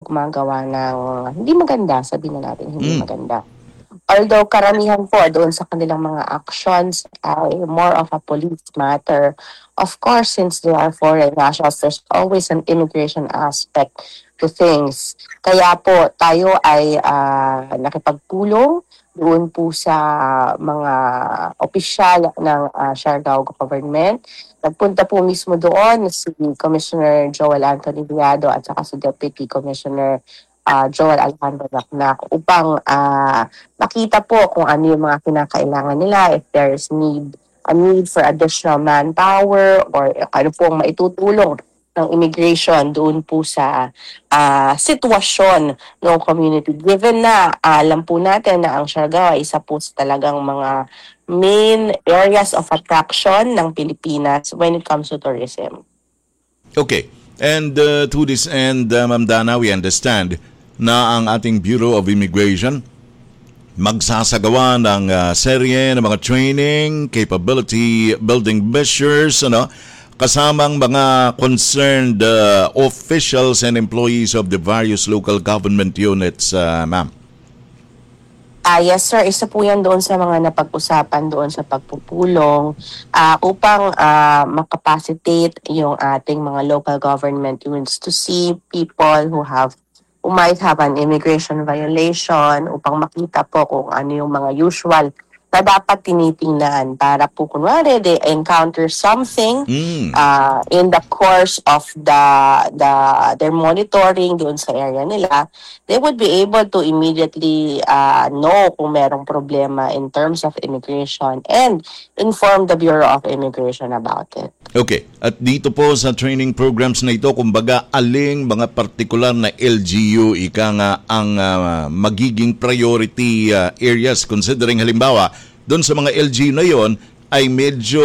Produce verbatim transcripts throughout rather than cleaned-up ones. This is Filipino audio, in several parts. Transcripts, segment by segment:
gumagawa ng hindi maganda, sabihin na natin hindi Mm. maganda. Although karamihan po doon sa kanilang mga actions ay more of a police matter. Of course, since they are foreign nationals, there's always an immigration aspect to things. Kaya po tayo ay ah, nakipagpulong doon po sa mga opisyal ng ah, Siargao government. Nagpunta po mismo doon si Commissioner Joel Anthony Viado at saka si Deputy Commissioner ah, Joel Alejandro Naknak upang ah, makita po kung ano yung mga kinakailangan nila, if there's need, a need for additional manpower or ano po ang maitutulong ng immigration doon po sa ah, sitwasyon ng community. Given na ah, alam po natin na ang Siargao ay isa po sa talagang mga main areas of attraction ng Pilipinas when it comes to tourism. Okay. And uh, to this end, uh, Ma'am Dana, we understand na ang ating Bureau of Immigration magsasagawa ng uh, serye ng mga training, capability building measures, ano, kasamang mga concerned uh, officials and employees of the various local government units, uh, ma'am. Ah, yes sir, isa po yan doon sa mga napag-usapan doon sa pagpupulong ah, upang ah, makapacitate yung ating mga local government units to see people who have who might have an immigration violation upang makita po kung ano yung mga usual na dapat tinitingnan para po kunwari they encounter something Mm. uh, in the course of the the their monitoring doon sa area nila, they would be able to immediately uh, know kung merong problema in terms of immigration and inform the Bureau of Immigration about it. Okay. At dito po sa training programs na ito, kumbaga aling mga partikular na L G U ika nga ang ah, magiging priority ah, areas considering halimbawa doon sa mga L G U na yon ay medyo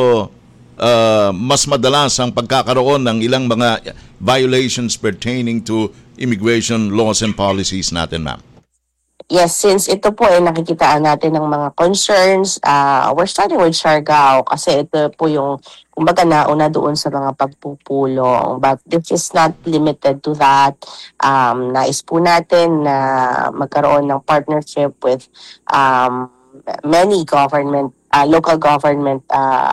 ah, mas madalas ang pagkakaroon ng ilang mga violations pertaining to immigration laws and policies natin, ma'am. Yes, since ito po ay nakikitaan natin ng mga concerns, uh, we're starting with Siargao kasi ito po yung kumbaga nauna doon sa mga pagpupulong. But this is not limited to that. Um, nais po natin na magkaroon ng partnership with um, many government, uh, local government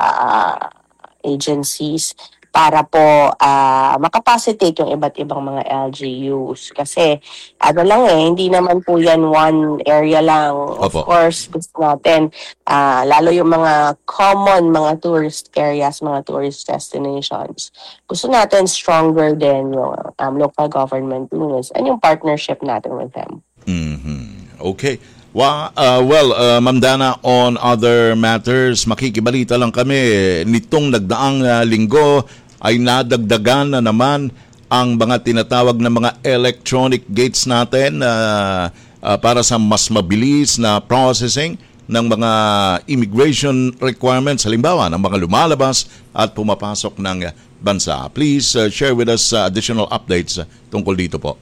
uh, agencies para po uh, makapacitate yung iba't ibang mga L G Us. Kasi ano lang eh, hindi naman po yan one area lang. Of Opo. course, gusto natin, uh, lalo yung mga common, mga tourist areas, mga tourist destinations. Gusto natin stronger din yung um, local government units and yung partnership natin with them. Mhm. Okay. Wa, uh, well, uh, Ma'am Dana, on other matters, makikibalita lang kami. Nitong nagdaang uh, linggo ay nadagdagan na naman ang mga tinatawag na mga electronic gates natin uh, uh, para sa mas mabilis na processing ng mga immigration requirements, halimbawa ng mga lumalabas at pumapasok ng bansa. Please uh, share with us uh, additional updates uh, tungkol dito po.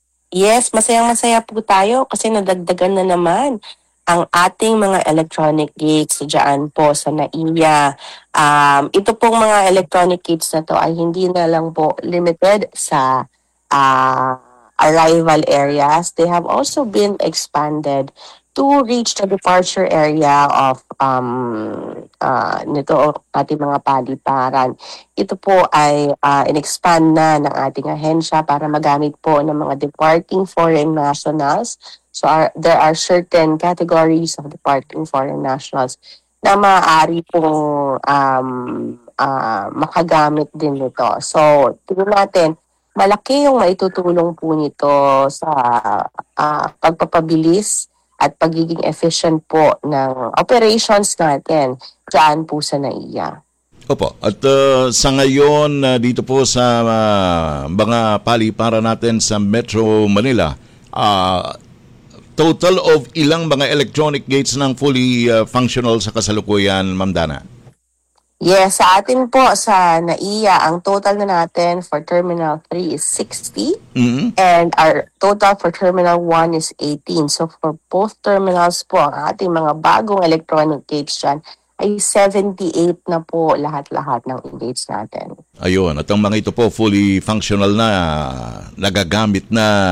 Yes, masayang-masaya po tayo kasi nadagdagan na naman ang ating mga electronic gates dyan po sa NAIA. Um, ito pong mga electronic gates na to ay hindi na lang po limited sa uh, arrival areas. They have also been expanded to reach the departure area of um, uh, nito ating mga paliparan. Ito po ay uh, in-expand na ng ating ahensya para magamit po ng mga departing foreign nationals. So are, there are certain categories of departing foreign nationals na maaari pong um, uh, makagamit din nito. So tingnan natin, malaki yung maitutulong po nito sa uh, pagpapabilis at pagiging efficient po ng operations natin dyan po sa NAIA. Opo. At uh, sa ngayon, uh, dito po sa uh, mga paliparan natin sa Metro Manila, uh, total of ilang mga electronic gates ng fully uh, functional sa kasalukuyan, Ma'am Dana? Yes, sa atin po sa NAIA, ang total na natin for Terminal three is sixty Mhm. and our total for Terminal one is eighteen. So for both terminals po, ang ating mga bagong electronic gates dyan ay seventy-eight na po lahat-lahat ng gates natin. Ayun. At ang mga ito po fully functional na, nagagamit na